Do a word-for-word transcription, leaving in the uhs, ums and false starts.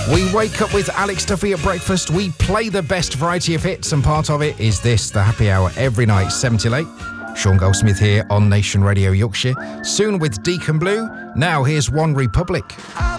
We wake up with Alex Duffy at breakfast. We play the best variety of hits, and part of it is this, the Happy Hour, every night, seven till eight. Sean Goldsmith here on Nation Radio Yorkshire. Soon with Deacon Blue. Now here's One Republic.